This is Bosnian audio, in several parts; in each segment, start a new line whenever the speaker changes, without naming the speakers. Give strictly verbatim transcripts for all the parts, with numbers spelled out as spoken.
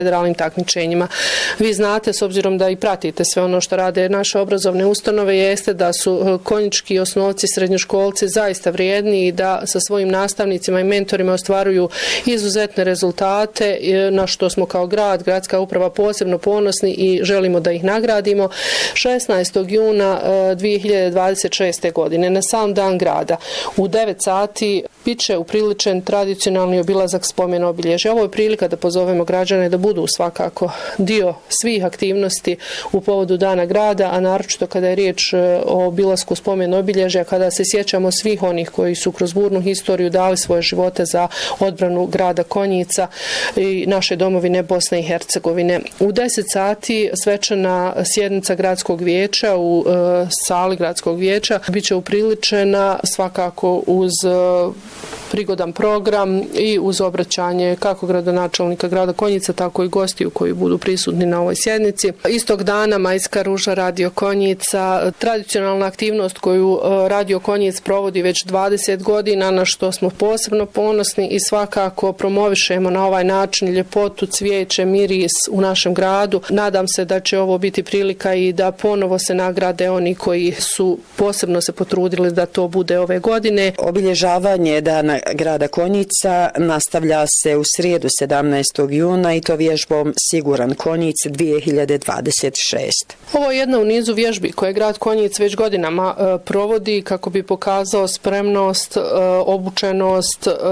federalnim takmičenjima. Vi znate, s obzirom da i pratite sve ono što rade naše obrazovne ustanove, jeste da su konjički osnovci, srednjoškolci zaista vrijedni i da sa svojim nastavnicima i mentorima ostvaruju izuzetne rezultate, na što smo kao grad, gradska uprava posebno ponosni i želimo da ih nagradimo. šesnaestog juna dvije hiljade dvadeset šeste. godine na sam dan grada u devet sati biće upriličen tradicionalni obilazak spomen obilježja. Ovo je prilika da pozovemo građane da budu svakako dio svih aktivnosti u povodu dana grada, a naročito kada je riječ o obilasku spomen obilježja, kada se sjećamo svih onih koji su kroz burnu historiju dali svoje živote za odbranu grada Konjica i naše domovine Bosne i Hercegovine. U deset sati svečana sjednica gradskog vijeća u e, sali gradskog vijeća biće upriličena svakako uz e, prigodan program i uz obraćanje kako gradonačelnika grada Konjica, tako i gostiju koji budu prisutni na ovoj sjednici. Istog dana Majska ruža Radio Konjica, tradicionalna aktivnost koju Radio Konjic provodi već dvadeset godina, na što smo posebno ponosni i svakako promovišemo na ovaj način ljepotu, cvijeće, miris u našem gradu. Nadam se da će ovo biti prilika i da ponovo se nagrade oni koji su posebno se potrudili da to bude ove godine.
Obilježavanje dana grada Konjica nastavlja se u srijedu sedamnaestog juna i to vježbom Siguran Konjic dvije hiljade dvadeset šeste.
Ovo je jedna u nizu vježbi koje grad Konjic već godinama e, provodi kako bi pokazao spremnost, e, obučenost e,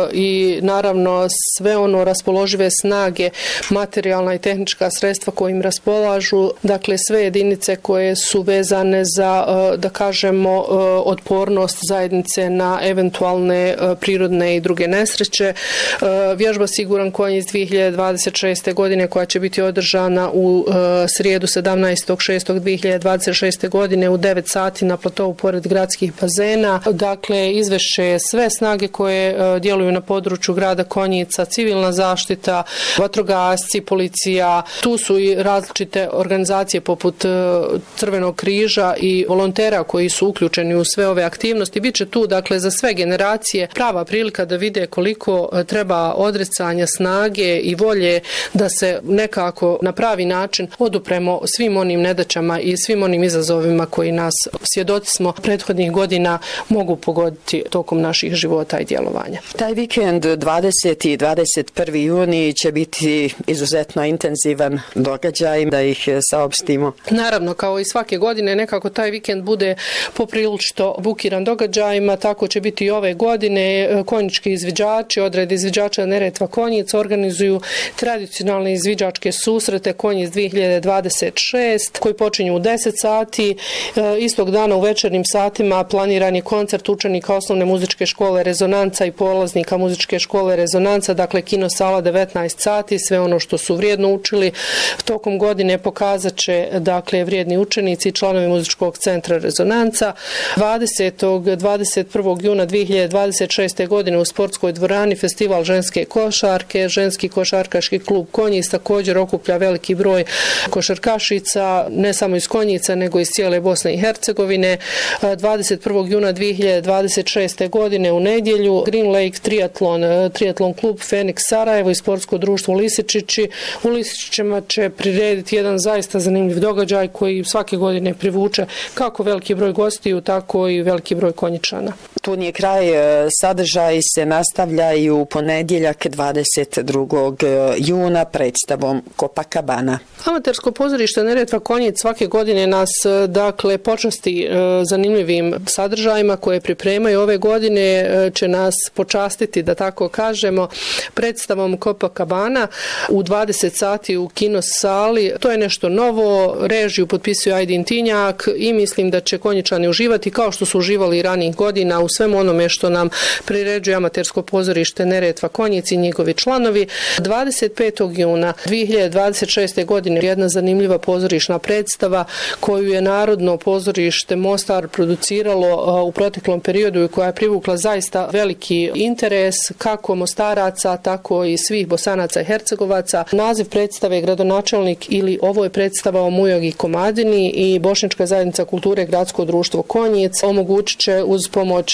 i naravno sve ono raspoložive snage, materijalna i tehnička sredstva kojim raspolažu, dakle sve jedinice koje su vezane za, e, da kažemo, e, otpornost zajednice na eventualne e, prirodne i druge nesreće. E, vježba Siguran Konjic dvije hiljade dvadeset šeste. godine koja će biti održana u e, srijedu sedamnaestog šestog dvije hiljade dvadeset šeste. godine u devet sati na platovu pored gradskih bazena. Dakle, izvešće sve snage koje e, djeluju na području grada Konjica, civilna zaštita, vatrogasci, policija. Tu su i različite organizacije poput e, Crvenog križa i volontera koji su uključeni u sve ove aktivnosti. Biće tu, dakle, za sve generacije prava prilika da vide koliko treba odricanja, snage i volje da se nekako na pravi način odupremo svim onim nedaćama i svim onim izazovima koji nas, svjedoci smo, prethodnih godina mogu pogoditi tokom naših života i djelovanja.
Taj vikend dvadeseti i dvadeset prvi juni će biti izuzetno intenzivan događaj, da ih saopštimo.
Naravno, kao i svake godine, nekako taj vikend bude poprilično bukiran događajima, tako će biti i ove godine. Konjički izviđači, odred izviđača Neretva Konjic organizuju tradicionalne izviđačke susrete Konjic dvije hiljade dvadeset šeste koji počinju u deset sati. Istog dana u večernjim satima planiran je koncert učenika osnovne muzičke škole Rezonanca i polaznika muzičke škole Rezonanca, dakle kino sala devetnaest sati, sve ono što su vrijedno učili tokom godine pokazat će, dakle, vrijedni učenici i članovi muzičkog centra Rezonanca. dvadesetog i dvadeset prvog juna dvije hiljade dvadeset šeste. godine u sportskoj dvorani festival ženske košarke, ženski košarkaški klub Konjic također okuplja veliki broj košarkašica, ne samo iz Konjica nego iz cijele Bosne i Hercegovine. dvadeset prvog juna dvije hiljade dvadeset šeste. godine u nedjelju Green Lake triatlon, triatlon klub Feniks Sarajevo i sportsko društvo Lisičići. U Lisičićima će prirediti jedan zaista zanimljiv događaj koji svake godine privuče kako veliki broj gostiju, tako i veliki broj Konjičana.
Tu nije kraj, sadržaj se nastavlja i u ponedjeljak dvadeset drugog juna predstavom Copacabana.
Amatersko pozorište Neretva Konjic svake godine nas, dakle, počasti zanimljivim sadržajima koje pripremaju. Ove godine će nas počastiti, da tako kažemo, predstavom Copacabana u dvadeset sati u kino sali. To je nešto novo, režiju potpisuje Ajdin Tinjak i mislim da će Konjičani uživati kao što su uživali i ranijih godina u svemu onome što nam priređuje amatersko pozorište Neretva Konjic i njegovi članovi. dvadeset petog juna dvije hiljade dvadeset šeste. godine jedna zanimljiva pozorišna predstava koju je Narodno pozorište Mostar produciralo u proteklom periodu i koja je privukla zaista veliki interes kako Mostaraca, tako i svih Bosanaca i Hercegovaca. Naziv predstave je Gradonačelnik ili ovo je predstava o Mujogi Komadini i Bošnjačka zajednica kulture Gradsko društvo Konjic omogućit će uz pomoć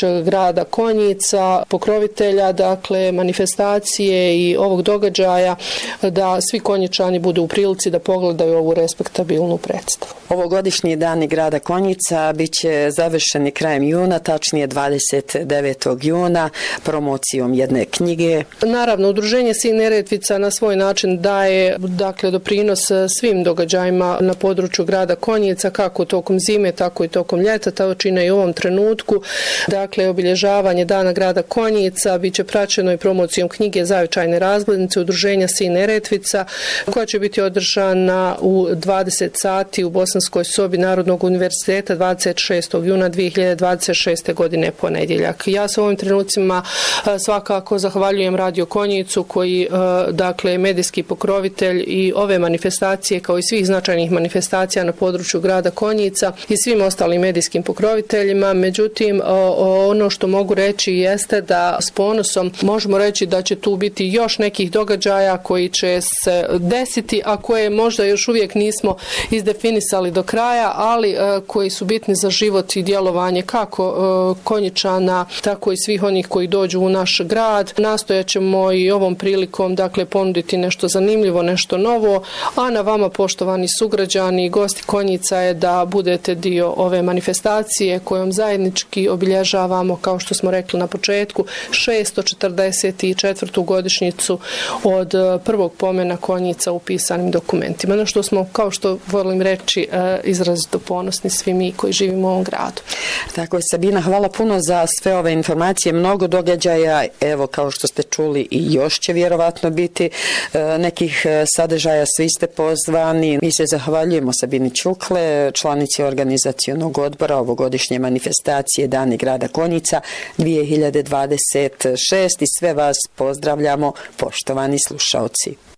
našeg grada Konjica, pokrovitelja, dakle manifestacije i ovog događaja, da svi Konjičani budu u prilici da pogledaju ovu respektabilnu predstavu.
Ovogodišnji dani grada Konjica bit će završeni krajem juna, tačnije dvadeset devetog juna, promocijom jedne knjige.
Naravno, Udruženje Sin Neretvica na svoj način daje dakle doprinos svim događajima na području grada Konjica, kako tokom zime, tako i tokom ljeta, to čine i u ovom trenutku. Dakle, obilježavanje dana grada Konjica bit će praćeno i promocijom knjige Zavičajne razglednice Udruženja Sin Neretvica, koja će biti održana u dvadeset sati u Bosanskoj sobi Narodnog univerziteta dvadeset šestog juna dvije hiljade dvadeset šeste. godine ponedjeljak. Ja se u ovim trenucima svakako zahvaljujem Radio Konjicu koji dakle je medijski pokrovitelj i ove manifestacije kao i svih značajnih manifestacija na području grada Konjica i svim ostalim medijskim pokroviteljima. Međutim, ono što mogu reći jeste da s ponosom možemo reći da će tu biti još nekih događaja koji će se desiti, a koje možda još uvijek nismo izdefinisali do kraja, ali koji su bitni za život i djelovanje kako Konjičana, tako i svih onih koji dođu u naš grad. Nastojat ćemo i ovom prilikom dakle ponuditi nešto zanimljivo, nešto novo, a na vama poštovani sugrađani i gosti Konjica je da budete dio ove manifestacije kojom zajednički obilježavamo, kao što smo rekli na početku, šesto četrdeset četvrtu godišnjicu od prvog pomena Konjica u pisanim dokumentima. Na što smo, kao što volim reći, izrazito ponosni svi mi koji živimo u ovom gradu.
Tako je, Sabina, hvala puno za sve ove informacije, mnogo događaja, evo kao što ste čuli i još će vjerovatno biti nekih sadržaja, svi ste pozvani. Mi se zahvaljujemo Sabini Čukle, članici organizacionog odbora ovogodišnje manifestacije Dani grada Konjica dvije hiljade dvadeset šeste i sve vas pozdravljamo, poštovani slušaoci.